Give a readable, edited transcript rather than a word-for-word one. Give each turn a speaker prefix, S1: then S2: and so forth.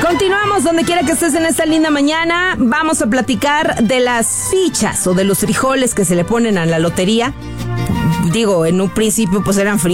S1: Continuamos donde quiera que estés en esta linda mañana. Vamos a platicar de las fichas o de los frijoles que se le ponen a la lotería. Digo, en un principio pues eran frijoles